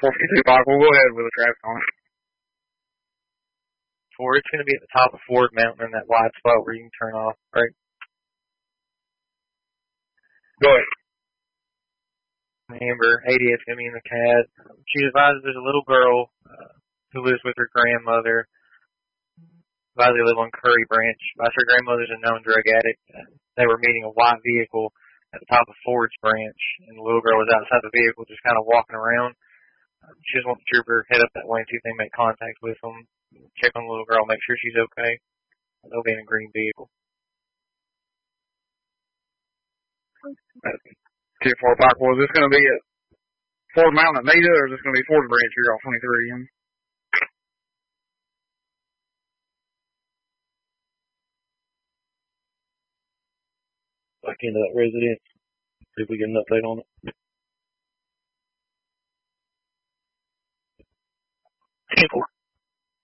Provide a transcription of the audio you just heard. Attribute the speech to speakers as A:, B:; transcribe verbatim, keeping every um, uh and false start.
A: four fifty-two Park. We'll go ahead with the traffic on it.
B: Four, it's going to be at the top of Ford Mountain in that wide spot where you can turn off, right?
A: Go ahead.
B: Amber, eightieth, going to be in the C A D. She advises there's a little girl uh, who lives with her grandmother. Advises they live on Curry Branch. Advises her grandmother's a known drug addict. Uh, they were meeting a white vehicle at the top of Ford's Branch, and the little girl was outside the vehicle just kind of walking around. Uh, she just wants the trooper to head up that way and see if they make contact with them. Check on the little girl, make sure she's okay. They'll be in a green vehicle.
A: Two four Park. Well, is this going to be at Ford Mountain at Nita, or is this going to be Ford Branch here off twenty-three?
C: Back into that residence. See if we get an update on it.
B: ten four.